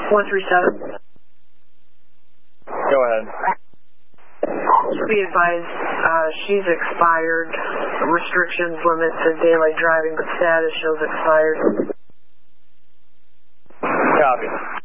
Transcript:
137. Go ahead. Be advised, she's expired. Restrictions limit to daily driving, but status shows expired. Copy.